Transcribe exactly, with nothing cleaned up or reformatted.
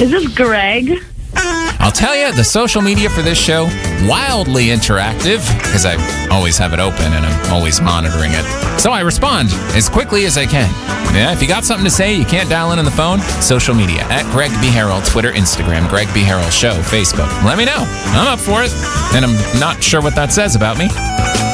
Is this Greg? I'll tell you, the social media for this show, wildly interactive, because I always have it open and I'm always monitoring it. So I respond as quickly as I can. Yeah, if you got something to say, you can't dial in on the phone, social media, at Greg B. Harrell, Twitter, Instagram, Greg B. Harrell Show, Facebook. Let me know. I'm up for it. And I'm not sure what that says about me.